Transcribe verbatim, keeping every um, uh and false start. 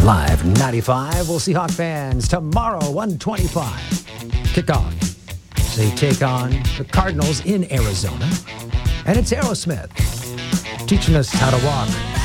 Live ninety-five. We'll see Hawk fans tomorrow, one twenty-five. Kickoff. They take on the Cardinals in Arizona. And it's Aerosmith teaching us how to walk.